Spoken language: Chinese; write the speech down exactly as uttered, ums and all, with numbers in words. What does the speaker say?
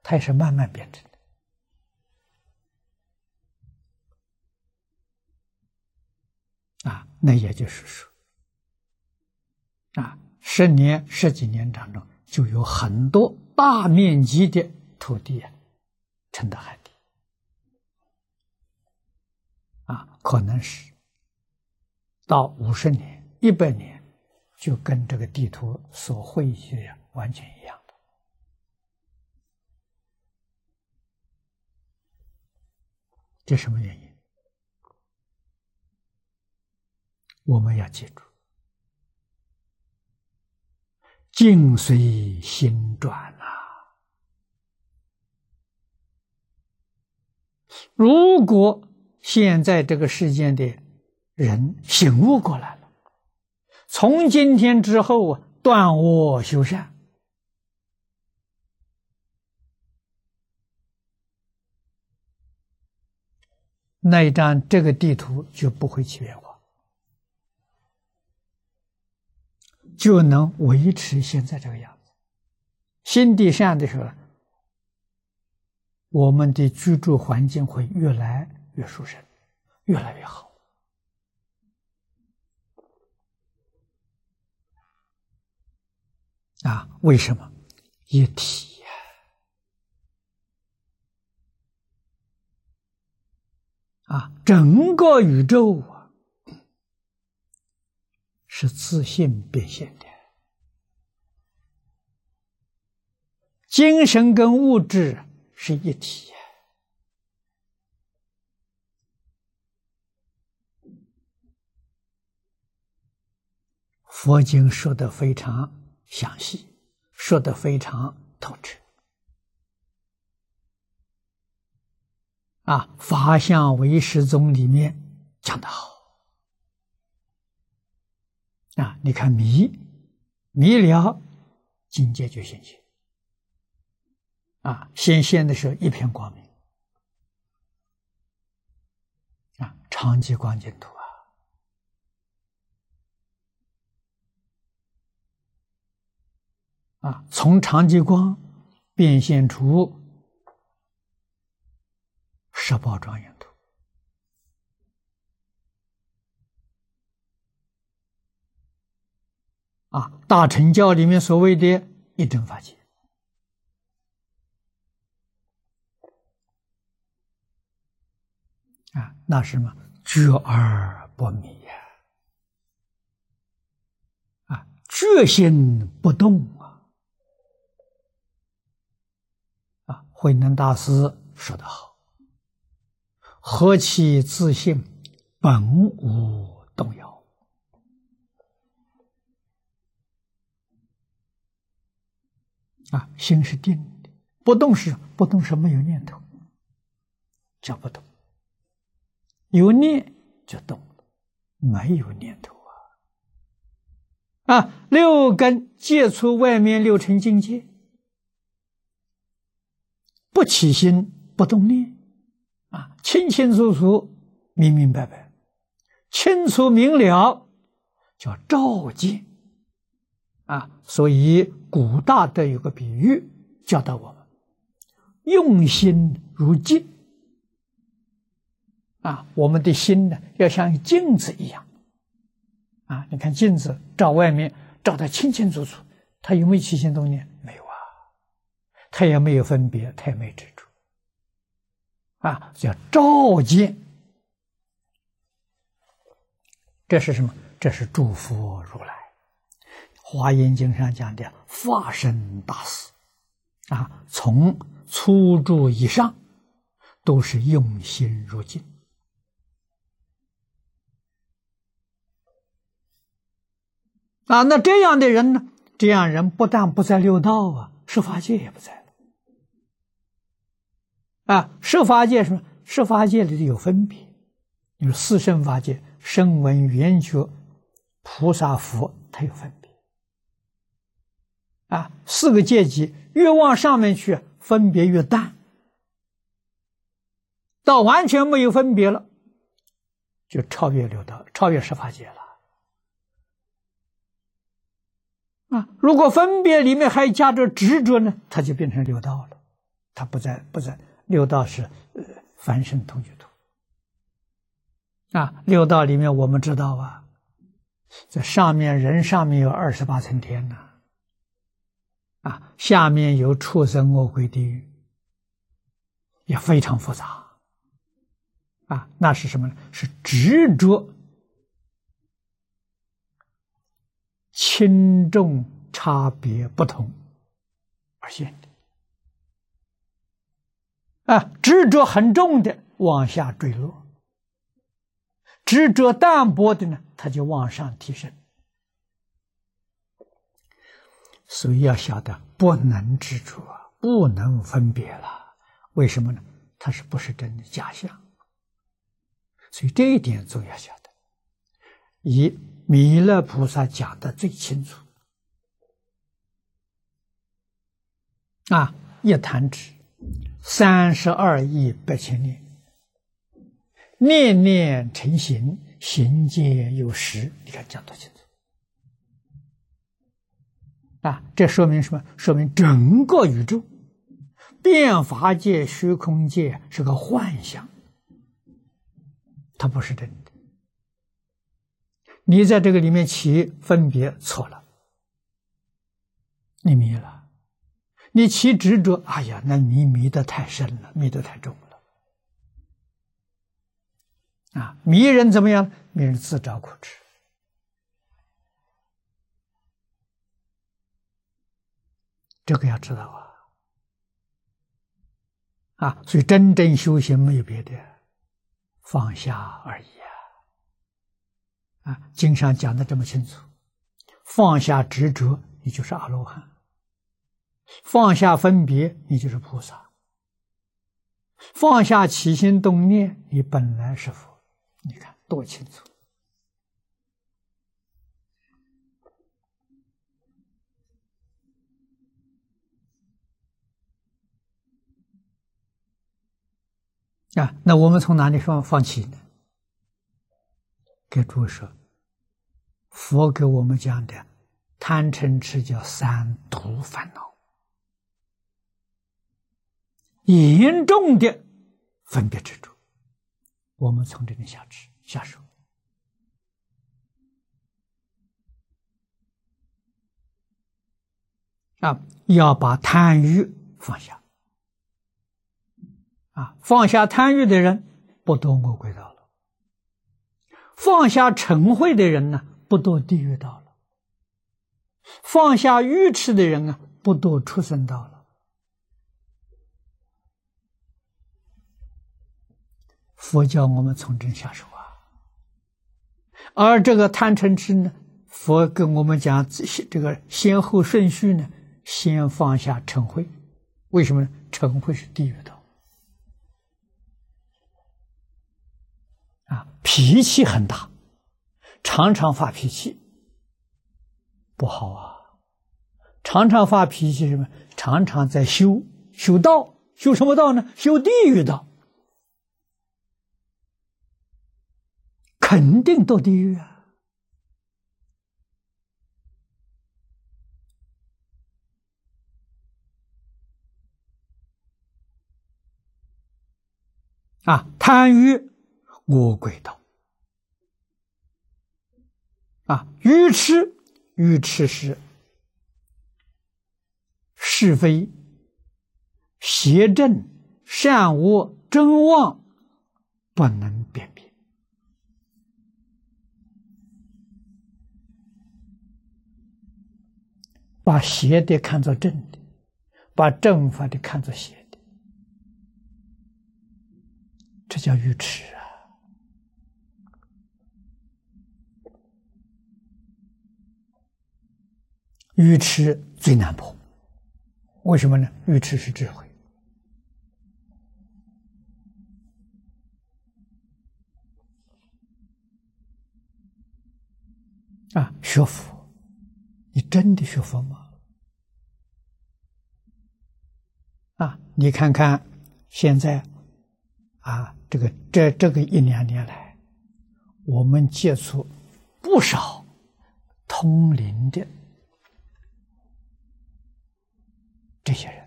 它也是慢慢变成的啊。那也就是说，啊，十年、十几年当中，就有很多大面积的土地啊，沉到海底啊，可能是到五十年、一百年，就跟这个地图所绘写的完全一样的。这什么原因？我们要记住，境随心转啊！如果现在这个世间的人醒悟过来了，从今天之后啊，断恶修善，那一张这个地图就不会起变化，就能维持现在这个样子。心地善的时候，我们的居住环境会越来越舒适，越来越好。啊，为什么？一体呀！啊，整个宇宙啊，是自性变现的，精神跟物质是一体呀。佛经说得非常详细，说得非常透彻。啊，《法相唯识宗》里面讲得好。啊，你看迷，迷了，境界就显现。啊，显现的时候一片光明。啊，长寂光净土啊。啊，从长寂光变现出十宝庄严土。啊，大乘教里面所谓的一真法界。啊，那是什么？觉而不迷呀！啊，觉心不动啊！啊，慧能大师说得好：“何其自性，本无动摇。”啊，心是定的，不动是不动是没有念头，叫不动；有念就动了，没有念头啊！啊，六根接触外面六尘境界。不起心，不动念，啊，清清楚楚，明明白白，清楚明了，叫照见，啊，所以古大德有个比喻教导我们：用心如镜，啊，我们的心呢要像镜子一样，啊，你看镜子照外面，照得清清楚楚，它有没有起心动念？没有。他也没有分别，他也没执着，啊，叫照见。这是什么？这是诸佛如来，《华严经》上讲的法身大士，啊，从初住以上，都是用心如镜。啊，那这样的人呢？这样人不但不在六道啊，十法界也不在了。啊，十法界什么？十法界里有分别，有四圣法界，声闻缘觉、菩萨佛，它有分别。啊，四个阶级越往上面去，分别越淡，到完全没有分别了，就超越六道，超越十法界了。啊，如果分别里面还夹着执着呢，它就变成六道了。 他不在不在六道是呃凡圣同居土啊。六道里面我们知道啊，在上面人上面有二十八层天呢，啊，下面有畜生恶鬼地狱，也非常复杂啊。那是什么呢？是执着轻重差别不同而现的啊。执着很重的往下坠落，执着淡薄的呢，它就往上提升。所以要晓得不能执着，不能分别了。为什么呢？它是不是真的假象？所以这一点总要晓得。以弥勒菩萨讲的最清楚啊，一弹指三十二亿八千年，念念成形，行皆有实。你看讲多清楚啊！这说明什么？说明整个宇宙变法界、虚空界是个幻象，它不是真的。你在这个里面起分别，错了，你迷了。你起执着，哎呀，那你迷得太深了，迷得太重了啊！迷人怎么样？迷人自找苦吃。这个要知道啊！啊，所以真正修行没有别的，放下而已啊！啊，经上讲的这么清楚，放下执着，你就是阿罗汉；放下分别，你就是菩萨；放下起心动念，你本来是佛。你看多清楚！啊，那我们从哪里放放弃呢？给诸位说，佛给我们讲的贪嗔痴叫三毒烦恼，严重的分别执着，我们从这里下吃下手啊，要把贪欲放下。啊，放下贪欲的人不堕魔鬼道了，放下嗔恚的人呢，不堕地狱道了，放下愚痴的人啊，不堕畜生道了。佛教我们从这下手啊，而这个贪嗔痴呢，佛跟我们讲这个先后顺序呢，先放下嗔恚，为什么呢？嗔恚是地狱道。啊，脾气很大，常常发脾气，不好啊！常常发脾气是什么？常常在修修道，修什么道呢？修地狱道，肯定堕地狱啊！啊，贪欲恶鬼道啊，愚痴，愚痴是是非、邪正、善恶、真妄不能辨别，把邪的看作正的，把正法的看作邪的，这叫愚痴啊！愚痴最难破，为什么呢？愚痴是智慧啊！学佛，你真的学佛吗？啊，你看看现在啊，这个这这个一两年来，我们接触不少通灵的这些人。